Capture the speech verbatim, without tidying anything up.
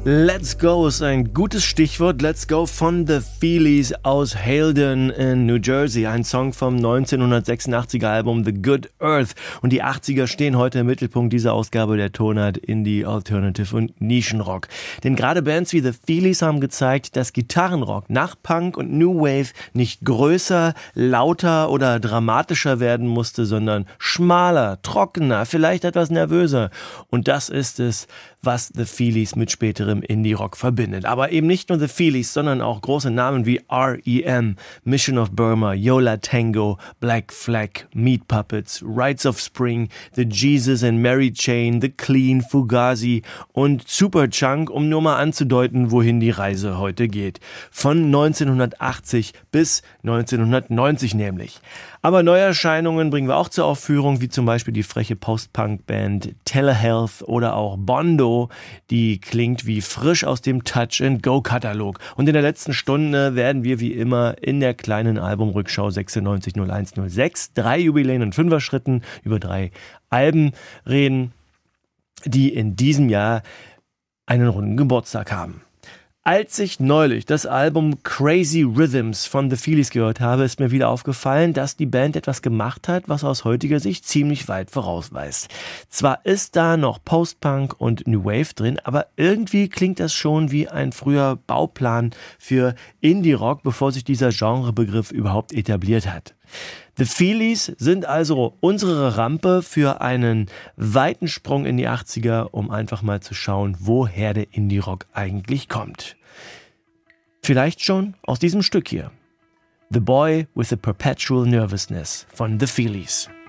Let's Go ist ein gutes Stichwort. Let's Go von The Feelies aus Haledon in New Jersey. Ein Song vom neunzehnhundertsechsundachtziger Album The Good Earth. Und die achtziger stehen heute im Mittelpunkt dieser Ausgabe der Tonart Indie, Alternative und Nischenrock. Denn gerade Bands wie The Feelies haben gezeigt, dass Gitarrenrock nach Punk und New Wave nicht größer, lauter oder dramatischer werden musste, sondern schmaler, trockener, vielleicht etwas nervöser. Und das ist es, was The Feelies mit späterem Indie-Rock verbindet. Aber eben nicht nur The Feelies, sondern auch große Namen wie R E M, Mission of Burma, Yo La Tengo, Black Flag, Meat Puppets, Rites of Spring, The Jesus and Mary Chain, The Clean, Fugazi und Superchunk, um nur mal anzudeuten, wohin die Reise heute geht. Von neunzehnhundertachtzig bis neunzehnhundertneunzig nämlich. Aber Neuerscheinungen bringen wir auch zur Aufführung, wie zum Beispiel die freche Post-Punk-Band Telehealth oder auch Bondo, die klingt wie frisch aus dem Touch-and-Go-Katalog. Und in der letzten Stunde werden wir wie immer in der kleinen Albumrückschau sechsundneunzig null eins null sechs drei Jubiläen und Fünfer-Schritten über drei Alben reden, die in diesem Jahr einen runden Geburtstag haben. Als ich neulich das Album Crazy Rhythms von The Feelies gehört habe, ist mir wieder aufgefallen, dass die Band etwas gemacht hat, was aus heutiger Sicht ziemlich weit vorausweist. Zwar ist da noch Post-Punk und New Wave drin, aber irgendwie klingt das schon wie ein früher Bauplan für Indie-Rock, bevor sich dieser Genrebegriff überhaupt etabliert hat. The Feelies sind also unsere Rampe für einen weiten Sprung in die achtziger, um einfach mal zu schauen, woher der Indie-Rock eigentlich kommt. Vielleicht schon aus diesem Stück hier. The Boy with the Perpetual Nervousness von The Feelies.